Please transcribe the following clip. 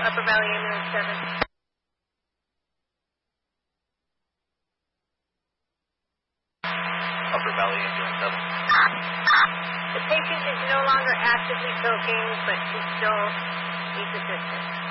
Upper Valley Ambulance 7. Upper Valley Ambulance 7. The patient is no longer actively choking, but he still needs assistance.